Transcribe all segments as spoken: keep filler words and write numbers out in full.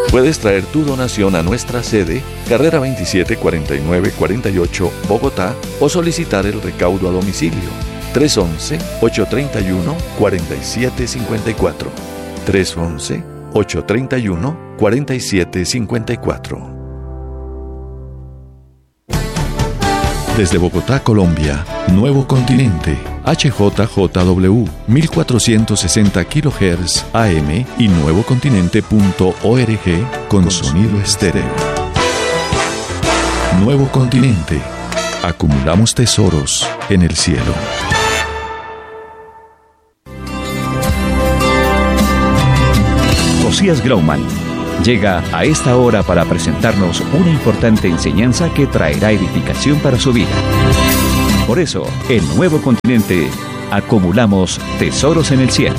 Puedes traer tu donación a nuestra sede, Carrera veintisiete cuarenta y nueve cuarenta y ocho, Bogotá, o solicitar el recaudo a domicilio. tres once, ocho treinta y uno, cuarenta y siete cincuenta y cuatro. tres once, ocho treinta y uno, cuarenta y siete cincuenta y cuatro. Desde Bogotá, Colombia, Nuevo Continente, H J J W, mil cuatrocientos sesenta kilohertz A M y nuevocontinente punto org con sonido estéreo. Nuevo Continente. Acumulamos tesoros en el cielo. Josías Grauman llega a esta hora para presentarnos una importante enseñanza que traerá edificación para su vida. Por eso, en Nuevo Continente, acumulamos tesoros en el cielo.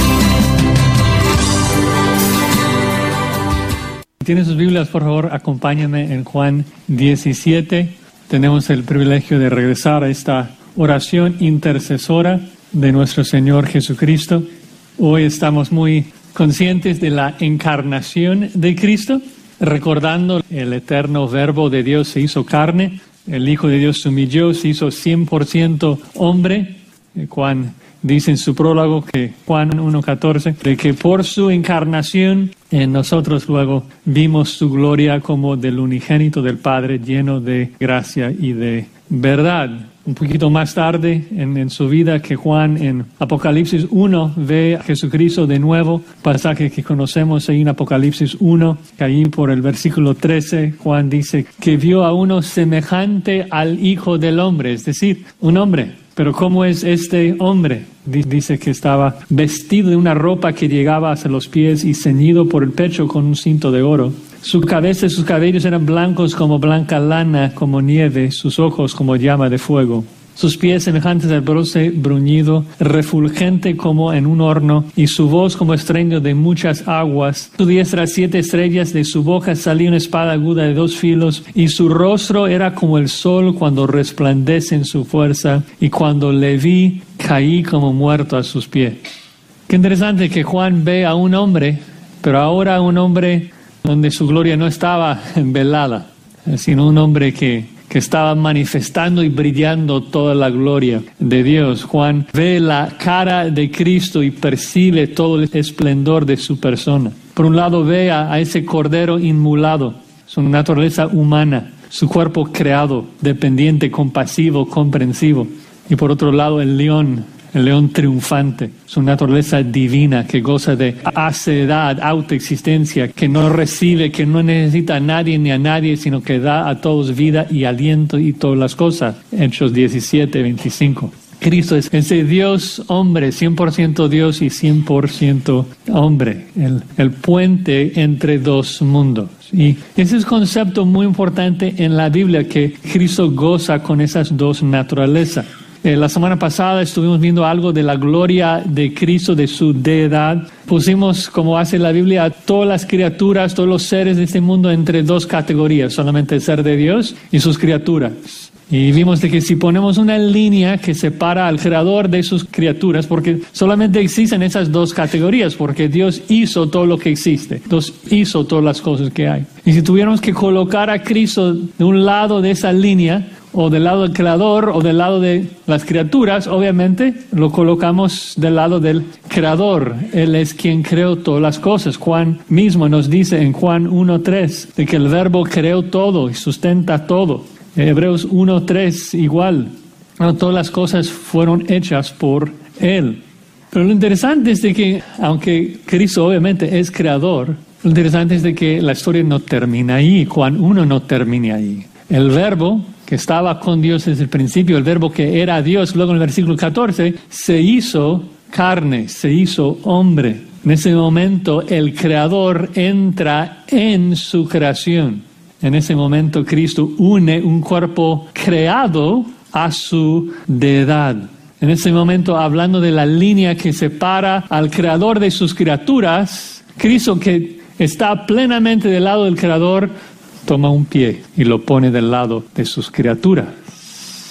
Si tienen sus Biblias, por favor, acompáñenme en Juan diecisiete. Tenemos el privilegio de regresar a esta oración intercesora de nuestro Señor Jesucristo. Hoy estamos muy conscientes de la encarnación de Cristo, recordando el eterno Verbo de Dios se hizo carne, el Hijo de Dios se humilló, se hizo cien por ciento hombre. Juan dice en su prólogo, que Juan uno catorce, de que por su encarnación en nosotros luego vimos su gloria como del unigénito del Padre, lleno de gracia y de verdad. Un poquito más tarde en, en su vida, que Juan en Apocalipsis uno ve a Jesucristo de nuevo, pasaje que conocemos ahí en Apocalipsis uno, que ahí por el versículo trece, Juan dice que vio a uno semejante al Hijo del Hombre, es decir, un hombre. Pero ¿cómo es este hombre? Dice que estaba vestido de una ropa que llegaba hasta los pies y ceñido por el pecho con un cinto de oro. Su cabeza y sus cabellos eran blancos como blanca lana, como nieve, sus ojos como llama de fuego. Sus pies semejantes al bronce bruñido, refulgente como en un horno, y su voz como estruendo de muchas aguas. Su diestra siete estrellas, de su boca salía una espada aguda de dos filos, y su rostro era como el sol cuando resplandece en su fuerza, y cuando le vi, caí como muerto a sus pies. Qué interesante que Juan ve a un hombre, pero ahora un hombre donde su gloria no estaba velada, sino un hombre que, que estaba manifestando y brillando toda la gloria de Dios. Juan ve la cara de Cristo y percibe todo el esplendor de su persona. Por un lado ve a, a ese cordero inmolado, su naturaleza humana, su cuerpo creado, dependiente, compasivo, comprensivo. Y por otro lado el león, el león triunfante, su naturaleza divina que goza de acedad, autoexistencia, que no recibe, que no necesita a nadie ni a nadie, sino que da a todos vida y aliento y todas las cosas. Hechos diecisiete, veinticinco. Cristo es ese Dios hombre, cien por ciento Dios y cien por ciento hombre, el, el puente entre dos mundos. Y ese es un concepto muy importante en la Biblia, que Cristo goza con esas dos naturalezas. Eh, la semana pasada estuvimos viendo algo de la gloria de Cristo, de su deidad. Pusimos, como hace la Biblia, a todas las criaturas, todos los seres de este mundo entre dos categorías, solamente el ser de Dios y sus criaturas. Y vimos de que si ponemos una línea que separa al Creador de sus criaturas, porque solamente existen esas dos categorías, porque Dios hizo todo lo que existe, Dios hizo todas las cosas que hay. Y si tuviéramos que colocar a Cristo de un lado de esa línea, o del lado del Creador, o del lado de las criaturas, obviamente lo colocamos del lado del Creador. Él es quien creó todas las cosas. Juan mismo nos dice en Juan uno tres de que el Verbo creó todo y sustenta todo. Hebreos uno tres igual. No, todas las cosas fueron hechas por Él. Pero lo interesante es de que, aunque Cristo obviamente es creador, lo interesante es de que la historia no termina ahí. Juan uno no termina ahí. El Verbo que estaba con Dios desde el principio, el Verbo que era Dios, luego en el versículo catorce, se hizo carne, se hizo hombre. En ese momento el Creador entra en su creación. En ese momento Cristo une un cuerpo creado a su deidad. En ese momento, hablando de la línea que separa al Creador de sus criaturas, Cristo, que está plenamente del lado del Creador, toma un pie y lo pone del lado de sus criaturas.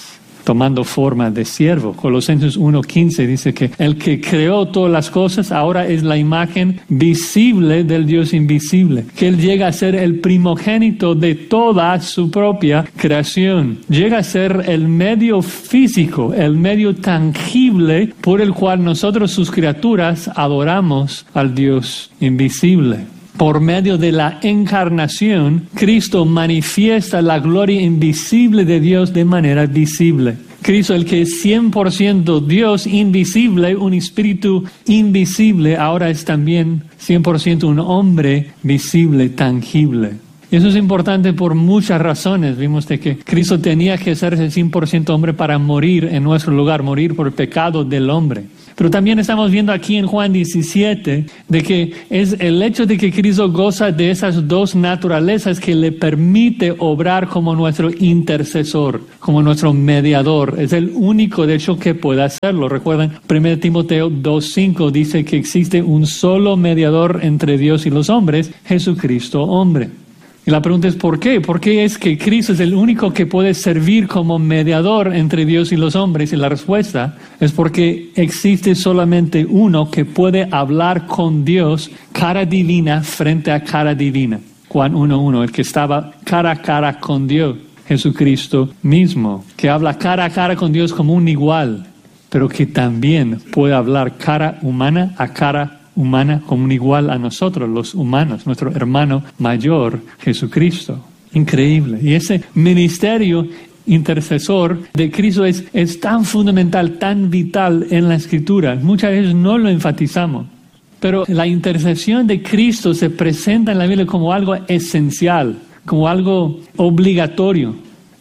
tomando forma de siervo. Colosenses uno quince dice que el que creó todas las cosas ahora es la imagen visible del Dios invisible, que Él llega a ser el primogénito de toda su propia creación. Llega a ser el medio físico, el medio tangible por el cual nosotros, sus criaturas, adoramos al Dios invisible. Por medio de la encarnación, Cristo manifiesta la gloria invisible de Dios de manera visible. Cristo, el que es cien por ciento Dios invisible, un espíritu invisible, ahora es también cien por ciento un hombre visible, tangible. Eso es importante por muchas razones. Vimos de que Cristo tenía que ser cien por ciento hombre para morir en nuestro lugar, morir por el pecado del hombre. Pero también estamos viendo aquí en Juan diecisiete de que es el hecho de que Cristo goza de esas dos naturalezas que le permite obrar como nuestro intercesor, como nuestro mediador. Es el único, de hecho, que puede hacerlo. Recuerden, primera Timoteo dos cinco dice que existe un solo mediador entre Dios y los hombres, Jesucristo hombre. Y la pregunta es ¿por qué? ¿Por qué es que Cristo es el único que puede servir como mediador entre Dios y los hombres? Y la respuesta es porque existe solamente uno que puede hablar con Dios cara divina frente a cara divina. Juan uno uno, el que estaba cara a cara con Dios, Jesucristo mismo, que habla cara a cara con Dios como un igual, pero que también puede hablar cara humana a cara humana como un igual a nosotros, los humanos, nuestro hermano mayor, Jesucristo. Increíble. Y ese ministerio intercesor de Cristo es, es tan fundamental, tan vital en la Escritura. Muchas veces no lo enfatizamos. Pero la intercesión de Cristo se presenta en la Biblia como algo esencial, como algo obligatorio.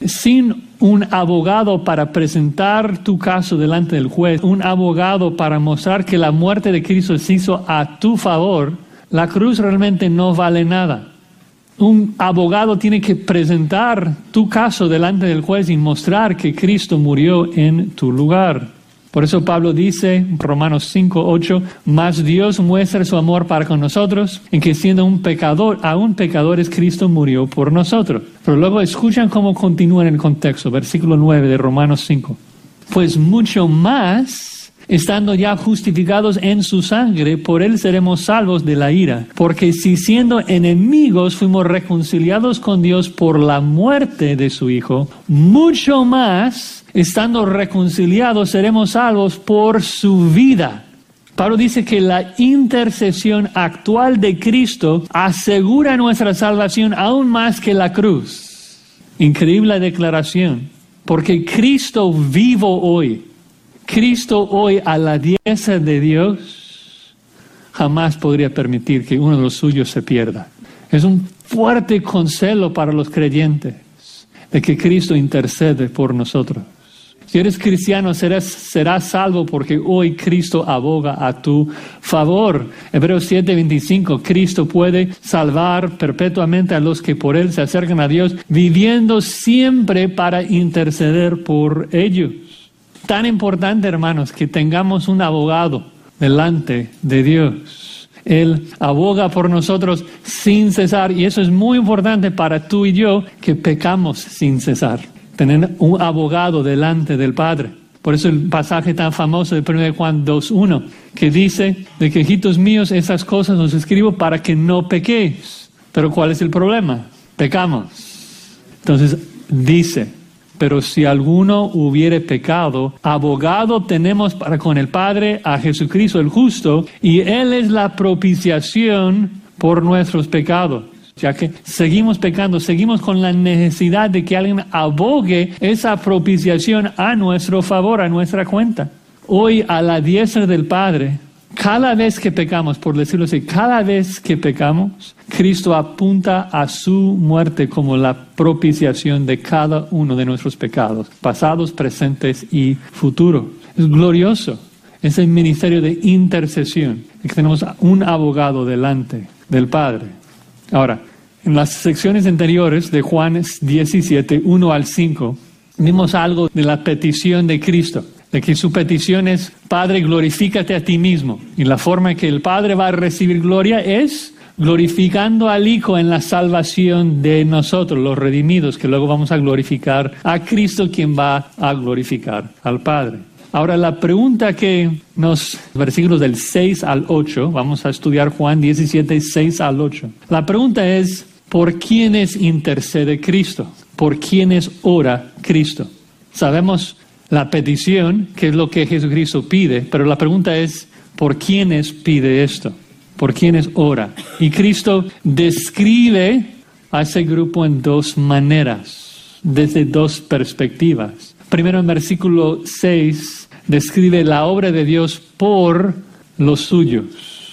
Sin un abogado para presentar tu caso delante del juez, un abogado para mostrar que la muerte de Cristo se hizo a tu favor, la cruz realmente no vale nada. Un abogado tiene que presentar tu caso delante del juez y mostrar que Cristo murió en tu lugar. Por eso Pablo dice, Romanos cinco ocho, mas Dios muestra su amor para con nosotros, en que siendo un pecador, aún pecadores, Cristo murió por nosotros. Pero luego escuchan cómo continúa en el contexto, versículo nueve de Romanos cinco. Pues mucho más, estando ya justificados en su sangre, por él seremos salvos de la ira. Porque si siendo enemigos fuimos reconciliados con Dios por la muerte de su Hijo, mucho más, estando reconciliados, seremos salvos por su vida. Pablo dice que la intercesión actual de Cristo asegura nuestra salvación aún más que la cruz. Increíble declaración. Porque Cristo vivo hoy, Cristo hoy a la diestra de Dios, jamás podría permitir que uno de los suyos se pierda. Es un fuerte consuelo para los creyentes de que Cristo intercede por nosotros. Si eres cristiano, serás, serás salvo porque hoy Cristo aboga a tu favor. Hebreos siete veinticinco, Cristo puede salvar perpetuamente a los que por Él se acercan a Dios, viviendo siempre para interceder por ellos. Tan importante, hermanos, que tengamos un abogado delante de Dios. Él aboga por nosotros sin cesar, y eso es muy importante para tú y yo, que pecamos sin cesar. Tener un abogado delante del Padre. Por eso el pasaje tan famoso de primera Juan dos uno, que dice, de que hijitos míos, esas cosas os escribo para que no pequéis. Pero ¿cuál es el problema? Pecamos. Entonces dice, pero si alguno hubiere pecado, abogado tenemos para con el Padre a Jesucristo el justo, y Él es la propiciación por nuestros pecados. Ya que seguimos pecando, seguimos con la necesidad de que alguien abogue esa propiciación a nuestro favor, a nuestra cuenta. Hoy, a la diestra del Padre, cada vez que pecamos, por decirlo así, cada vez que pecamos, Cristo apunta a su muerte como la propiciación de cada uno de nuestros pecados, pasados, presentes y futuros. Es glorioso. Es el ministerio de intercesión, que tenemos un abogado delante del Padre. Ahora, en las secciones anteriores de Juan diecisiete, uno al cinco, vimos algo de la petición de Cristo, de que su petición es, Padre, glorifícate a ti mismo. Y la forma en que el Padre va a recibir gloria es glorificando al Hijo en la salvación de nosotros, los redimidos, que luego vamos a glorificar a Cristo, quien va a glorificar al Padre. Ahora, la pregunta que nos, versículos del seis al ocho, vamos a estudiar Juan diecisiete, seis al ocho. La pregunta es, ¿por quiénes intercede Cristo? ¿Por quiénes ora Cristo? Sabemos la petición, que es lo que Jesucristo pide, pero la pregunta es, ¿por quiénes pide esto? ¿Por quiénes ora? Y Cristo describe a ese grupo en dos maneras, desde dos perspectivas. Primero, en versículo seis, describe la obra de Dios por los suyos,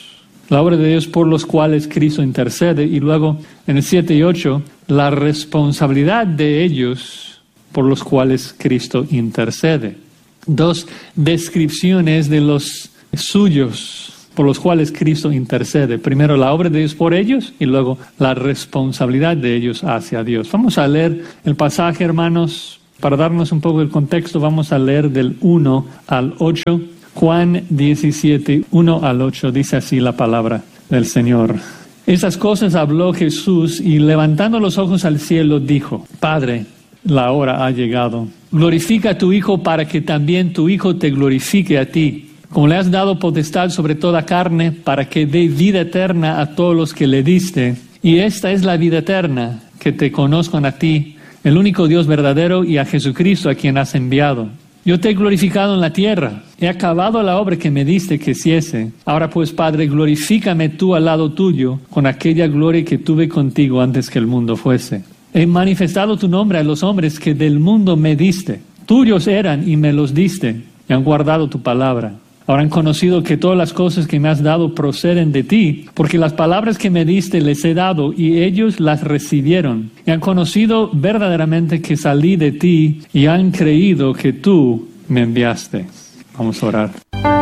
la obra de Dios por los cuales Cristo intercede, y luego en el siete y ocho, la responsabilidad de ellos por los cuales Cristo intercede. Dos descripciones de los suyos por los cuales Cristo intercede. Primero la obra de Dios por ellos y luego la responsabilidad de ellos hacia Dios. Vamos a leer el pasaje, hermanos. Para darnos un poco el contexto, vamos a leer del uno al ocho. Juan diecisiete, uno al ocho, dice así la palabra del Señor. Esas cosas habló Jesús y levantando los ojos al cielo dijo: Padre, la hora ha llegado. Glorifica a tu Hijo para que también tu Hijo te glorifique a ti. Como le has dado potestad sobre toda carne, para que dé vida eterna a todos los que le diste. Y esta es la vida eterna, que te conozcan a ti, el único Dios verdadero, y a Jesucristo a quien has enviado. Yo te he glorificado en la tierra, he acabado la obra que me diste que hiciese. Ahora pues, Padre, glorifícame tú al lado tuyo, con aquella gloria que tuve contigo antes que el mundo fuese. He manifestado tu nombre a los hombres que del mundo me diste. Tuyos eran y me los diste, y han guardado tu palabra. Ahora han conocido que todas las cosas que me has dado proceden de ti, porque las palabras que me diste les he dado y ellos las recibieron. Y han conocido verdaderamente que salí de ti y han creído que tú me enviaste. Vamos a orar.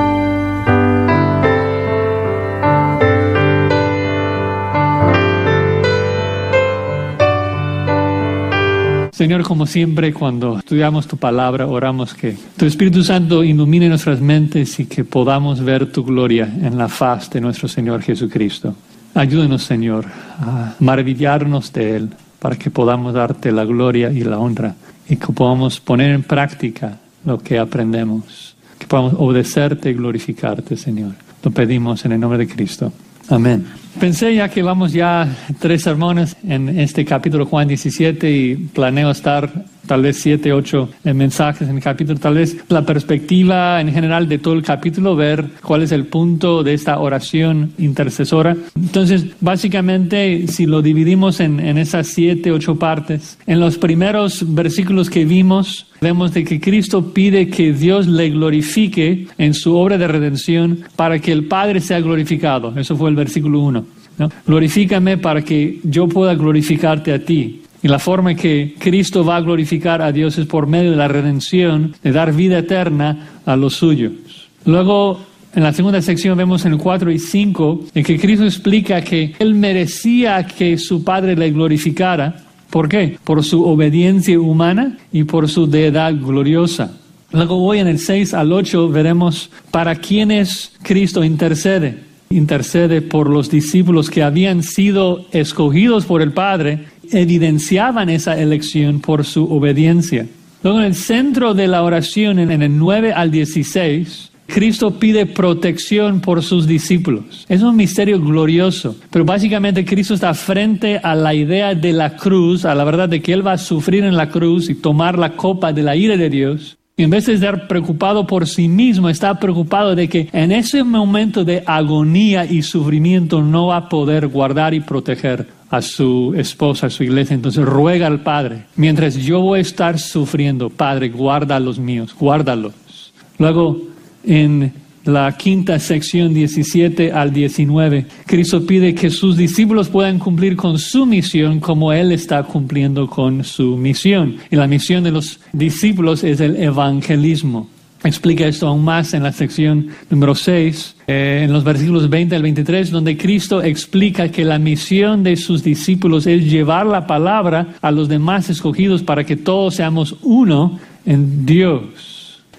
Señor, como siempre, cuando estudiamos tu palabra, oramos que tu Espíritu Santo ilumine nuestras mentes y que podamos ver tu gloria en la faz de nuestro Señor Jesucristo. Ayúdenos, Señor, a maravillarnos de Él, para que podamos darte la gloria y la honra y que podamos poner en práctica lo que aprendemos, que podamos obedecerte y glorificarte, Señor. Lo pedimos en el nombre de Cristo. Amén. Pensé ya que vamos ya tres sermones en este capítulo Juan diecisiete y planeo estar tal vez siete, ocho mensajes en el capítulo, tal vez la perspectiva en general de todo el capítulo, ver cuál es el punto de esta oración intercesora. Entonces, básicamente, si lo dividimos en, en esas siete, ocho partes, en los primeros versículos que vimos, vemos de que Cristo pide que Dios le glorifique en su obra de redención para que el Padre sea glorificado. Eso fue el versículo uno, ¿no? Glorifícame para que yo pueda glorificarte a ti. Y la forma que Cristo va a glorificar a Dios es por medio de la redención, de dar vida eterna a los suyos. Luego, en la segunda sección vemos en el cuatro y cinco, en que Cristo explica que Él merecía que su Padre le glorificara. ¿Por qué? Por su obediencia humana y por su deidad gloriosa. Luego hoy en el seis al ocho veremos para quiénes Cristo intercede. Intercede por los discípulos que habían sido escogidos por el Padre, evidenciaban esa elección por su obediencia. Luego en el centro de la oración, en el nueve al dieciséis, Cristo pide protección por sus discípulos. Es un misterio glorioso, pero básicamente Cristo está frente a la idea de la cruz, a la verdad de que Él va a sufrir en la cruz y tomar la copa de la ira de Dios. Y en vez de estar preocupado por sí mismo, está preocupado de que en ese momento de agonía y sufrimiento no va a poder guardar y proteger a su esposa, a su iglesia. Entonces ruega al Padre, mientras yo voy a estar sufriendo, Padre, guarda a los míos, guárdalos. Luego, en la quinta sección, diecisiete al diecinueve, Cristo pide que sus discípulos puedan cumplir con su misión como Él está cumpliendo con su misión. Y la misión de los discípulos es el evangelismo. Explica esto aún más en la sección número seis, eh, en los versículos veinte al veintitrés, donde Cristo explica que la misión de sus discípulos es llevar la palabra a los demás escogidos para que todos seamos uno en Dios.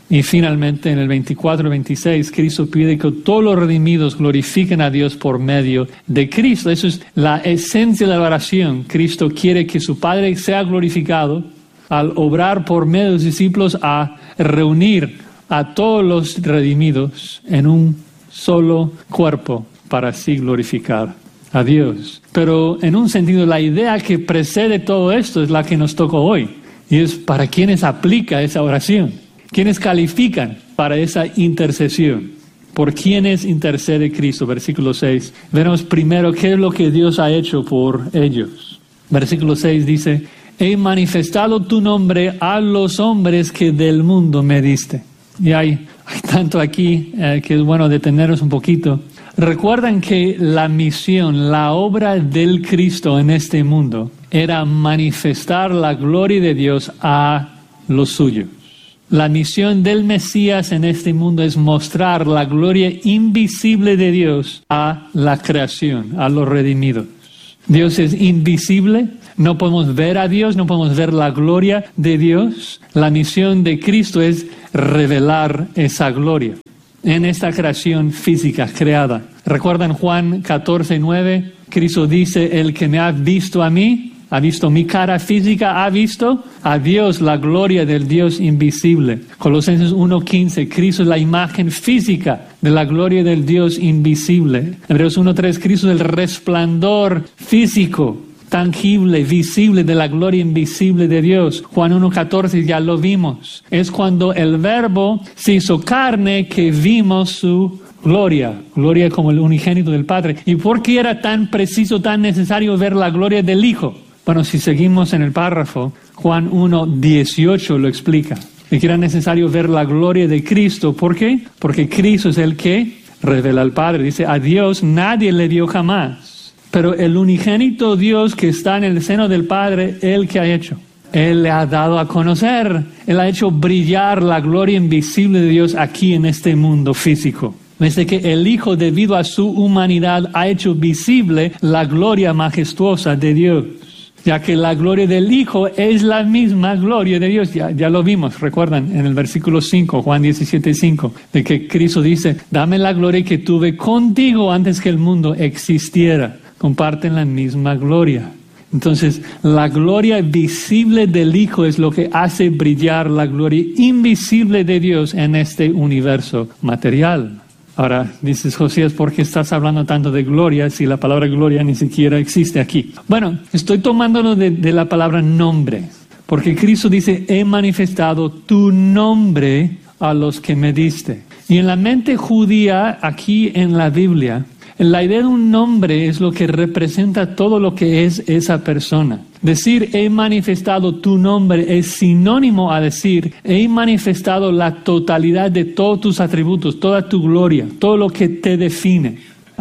Y finalmente, en el veinticuatro y veintiséis, Cristo pide que todos los redimidos glorifiquen a Dios por medio de Cristo. Eso es la esencia de la oración. Cristo quiere que su Padre sea glorificado al obrar por medio de los discípulos a reunir a todos los redimidos en un solo cuerpo para así glorificar a Dios. Pero en un sentido, la idea que precede todo esto es la que nos tocó hoy. Y es para quienes aplica esa oración. ¿Quiénes califican para esa intercesión? ¿Por quiénes intercede Cristo? Versículo seis. Veremos primero qué es lo que Dios ha hecho por ellos. Versículo seis dice, he manifestado tu nombre a los hombres que del mundo me diste. Y hay, hay tanto aquí eh, que es bueno detenernos un poquito. Recuerdan que la misión, la obra del Cristo en este mundo era manifestar la gloria de Dios a los suyos. La misión del Mesías en este mundo es mostrar la gloria invisible de Dios a la creación, a los redimidos. Dios es invisible, no podemos ver a Dios, no podemos ver la gloria de Dios. La misión de Cristo es revelar esa gloria en esta creación física creada. ¿Recuerdan Juan catorce nueve? Cristo dice, el que me ha visto a mí, ha visto mi cara física, ha visto a Dios, la gloria del Dios invisible. Colosenses uno quince, Cristo es la imagen física de la gloria del Dios invisible. Hebreos uno tres, Cristo es el resplandor físico, tangible, visible de la gloria invisible de Dios. Juan uno catorce, ya lo vimos. Es cuando el Verbo se hizo carne que vimos su gloria, gloria como el unigénito del Padre. ¿Y por qué era tan preciso, tan necesario ver la gloria del Hijo? Bueno, si seguimos en el párrafo, Juan uno dieciocho lo explica. De que era necesario ver la gloria de Cristo. ¿Por qué? Porque Cristo es el que revela al Padre. Dice, a Dios nadie le dio jamás. Pero el unigénito Dios que está en el seno del Padre, ¿Él qué ha hecho? Él le ha dado a conocer. Él ha hecho brillar la gloria invisible de Dios aquí en este mundo físico. Desde que el Hijo, debido a su humanidad, ha hecho visible la gloria majestuosa de Dios. Ya que la gloria del Hijo es la misma gloria de Dios. Ya, ya lo vimos, recuerdan, en el versículo cinco, Juan diecisiete cinco, de que Cristo dice, dame la gloria que tuve contigo antes que el mundo existiera. Comparten la misma gloria. Entonces, la gloria visible del Hijo es lo que hace brillar la gloria invisible de Dios en este universo material. Ahora, dices, Josías, ¿por qué estás hablando tanto de gloria si la palabra gloria ni siquiera existe aquí? Bueno, estoy tomándolo de, de la palabra nombre, porque Cristo dice, he manifestado tu nombre a los que me diste. Y en la mente judía, aquí en la Biblia, la idea de un nombre es lo que representa todo lo que es esa persona. Decir he manifestado tu nombre es sinónimo a decir he manifestado la totalidad de todos tus atributos, toda tu gloria, todo lo que te define.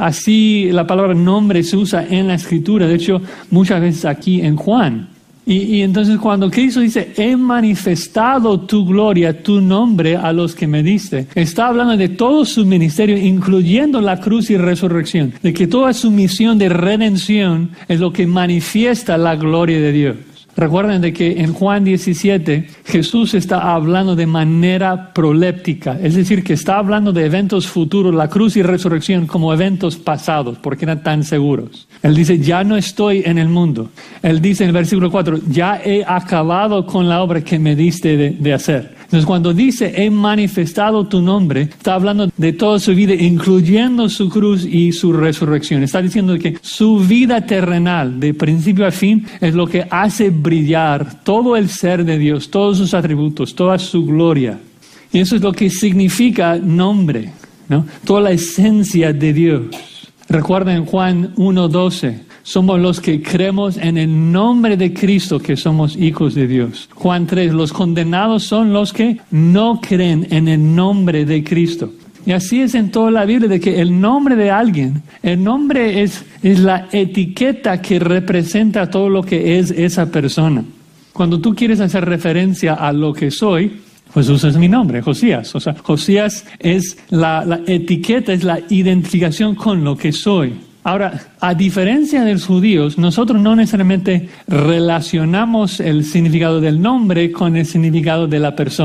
Así la palabra nombre se usa en la Escritura, de hecho muchas veces aquí en Juan. Y, y entonces cuando Cristo dice, he manifestado tu gloria, tu nombre a los que me diste, está hablando de todo su ministerio, incluyendo la cruz y resurrección, de que toda su misión de redención es lo que manifiesta la gloria de Dios. Recuerden de que en Juan diecisiete Jesús está hablando de manera proléptica, es decir, que está hablando de eventos futuros, la cruz y resurrección como eventos pasados, porque eran tan seguros. Él dice, ya no estoy en el mundo. Él dice en el versículo cuatro, ya he acabado con la obra que me diste de, de hacer. Entonces cuando dice, he manifestado tu nombre, está hablando de toda su vida, incluyendo su cruz y su resurrección. Está diciendo que su vida terrenal, de principio a fin, es lo que hace brillar todo el ser de Dios, todos sus atributos, toda su gloria. Y eso es lo que significa nombre, ¿no? Toda la esencia de Dios. Recuerden Juan uno doce. Somos los que creemos en el nombre de Cristo que somos hijos de Dios. Juan tres, los condenados son los que no creen en el nombre de Cristo. Y así es en toda la Biblia, de que el nombre de alguien, el nombre es, es la etiqueta que representa todo lo que es esa persona. Cuando tú quieres hacer referencia a lo que soy, pues usas mi nombre, Josías. O sea, Josías es la, la etiqueta, es la identificación con lo que soy. Ahora, a diferencia de los judíos, nosotros no necesariamente relacionamos el significado del nombre con el significado de la persona.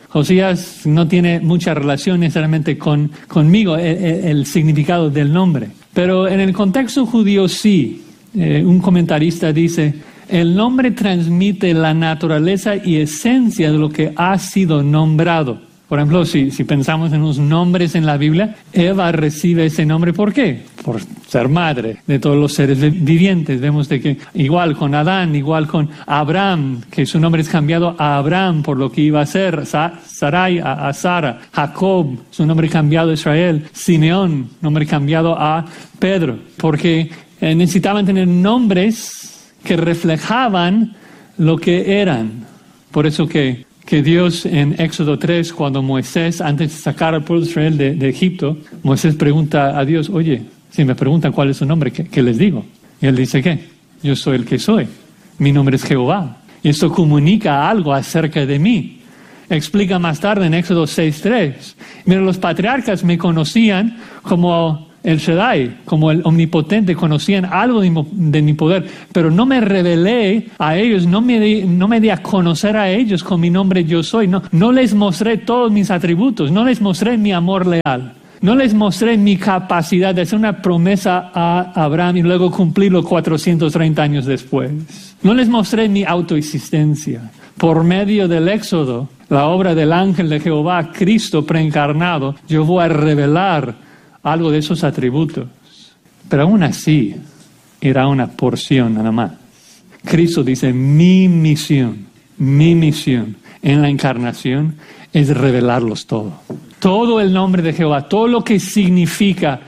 Josías no tiene mucha relación necesariamente con, conmigo, el, el, el significado del nombre. Pero en el contexto judío sí. Eh, un comentarista dice, el nombre transmite la naturaleza y esencia de lo que ha sido nombrado. Por ejemplo, si, si pensamos en los nombres en la Biblia, Eva recibe ese nombre, ¿por qué? Por ser madre de todos los seres vivientes. Vemos de que igual con Adán, igual con Abraham, que su nombre es cambiado a Abraham por lo que iba a ser, Sa- Sarai a, a Sara, Jacob, su nombre cambiado a Israel, Simeón, nombre cambiado a Pedro, porque eh, necesitaban tener nombres que reflejaban lo que eran. Por eso que que Dios en Éxodo tres, cuando Moisés, antes de sacar al pueblo de Israel de, de Egipto, Moisés pregunta a Dios, oye, si me preguntan cuál es su nombre, ¿qué, qué les digo? Y él dice, ¿qué? Yo soy el que soy. Mi nombre es Jehová. Y esto comunica algo acerca de mí. Explica más tarde en Éxodo seis tres. Mira, los patriarcas me conocían como el Shaddai, como el omnipotente, conocían algo de mi, de mi poder, pero no me revelé a ellos, no me, di, no me di a conocer a ellos con mi nombre yo soy, no, no les mostré todos mis atributos, no les mostré mi amor leal, no les mostré mi capacidad de hacer una promesa a Abraham y luego cumplirlo cuatrocientos treinta años después. No les mostré mi autoexistencia. Por medio del Éxodo, la obra del ángel de Jehová, Cristo preencarnado, yo voy a revelar algo de esos atributos. Pero aún así, era una porción nada más. Cristo dice, mi misión, mi misión en la encarnación es revelarlos todo. Todo el nombre de Jehová, todo lo que significa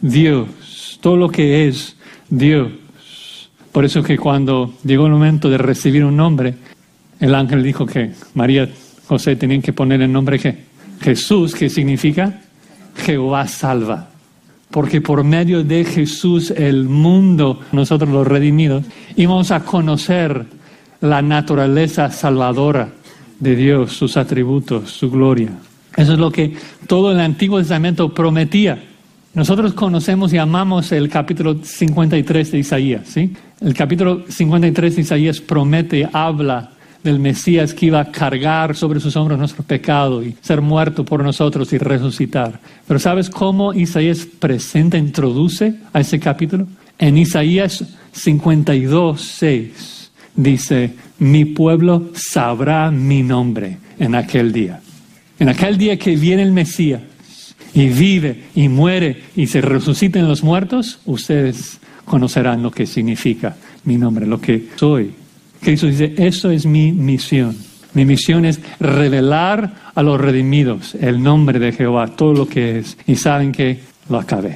Dios, todo lo que es Dios. Por eso que cuando llegó el momento de recibir un nombre, el ángel dijo que María, José tenían que poner el nombre que Jesús, que significa Jehová salva. Porque por medio de Jesús el mundo, nosotros los redimidos, íbamos a conocer la naturaleza salvadora de Dios, sus atributos, su gloria. Eso es lo que todo el Antiguo Testamento prometía. Nosotros conocemos y amamos el capítulo cincuenta y tres de Isaías, ¿sí? El capítulo cincuenta y tres de Isaías promete, habla del Mesías que iba a cargar sobre sus hombros nuestro pecado y ser muerto por nosotros y resucitar. Pero ¿sabes cómo Isaías presenta, introduce a ese capítulo? En Isaías cincuenta y dos, seis dice, mi pueblo sabrá mi nombre en aquel día. En aquel día que viene el Mesías y vive y muere y se resucita en los muertos, ustedes conocerán lo que significa mi nombre, lo que soy. Cristo dice, eso es mi misión. Mi misión es revelar a los redimidos el nombre de Jehová, todo lo que es. Y saben que lo acabé.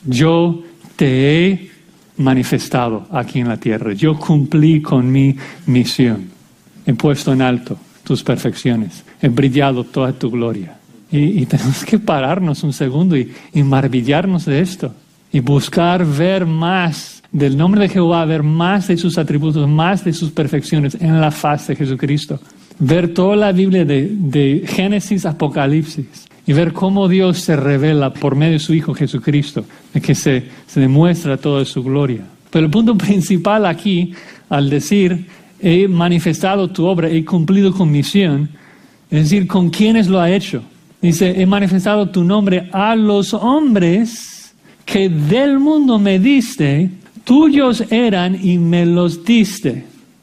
Yo te he manifestado aquí en la tierra. Yo cumplí con mi misión. He puesto en alto tus perfecciones. He brillado toda tu gloria. Y, y tenemos que pararnos un segundo y, y maravillarnos de esto. Y buscar ver más del nombre de Jehová, ver más de sus atributos, más de sus perfecciones en la faz de Jesucristo. Ver toda la Biblia de, de Génesis a Apocalipsis y ver cómo Dios se revela por medio de su Hijo Jesucristo, de que se, se demuestra toda su gloria. Pero el punto principal aquí, al decir, he manifestado tu obra, he cumplido con misión, es decir, ¿con quiénes lo ha hecho? Dice, he manifestado tu nombre a los hombres que del mundo me diste, tuyos eran y me los diste.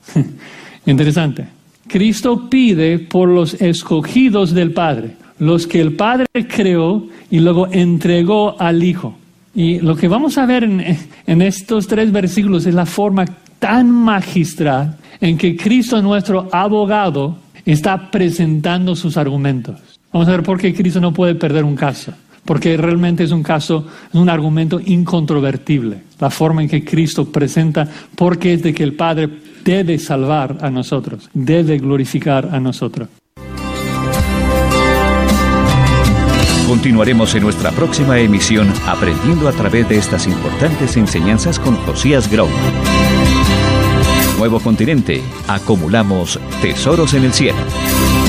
Interesante. Cristo pide por los escogidos del Padre, los que el Padre creó y luego entregó al Hijo. Y lo que vamos a ver en, en estos tres versículos es la forma tan magistral en que Cristo, nuestro abogado, está presentando sus argumentos. Vamos a ver por qué Cristo no puede perder un caso. Porque realmente es un caso, es un argumento incontrovertible. La forma en que Cristo presenta por qué es de que el Padre debe salvar a nosotros, debe glorificar a nosotros. Continuaremos en nuestra próxima emisión aprendiendo a través de estas importantes enseñanzas con Josías Grauman. Nuevo Continente, acumulamos tesoros en el cielo.